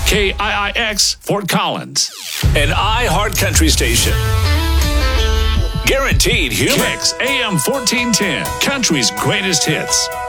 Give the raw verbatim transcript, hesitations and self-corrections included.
K I I X, Fort Collins. An iHeart Country station. Guaranteed humor. Kicks A M fourteen ten, country's greatest hits.